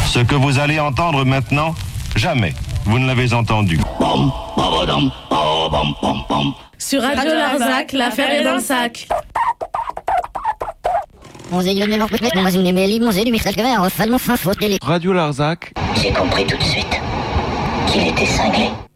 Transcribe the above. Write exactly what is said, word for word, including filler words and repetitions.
Ce que vous allez entendre maintenant, jamais vous ne l'avez entendu. Sur Radio Larzac, l'affaire est dans le sac. Radio Larzac. J'ai compris tout de suite qu'il était cinglé.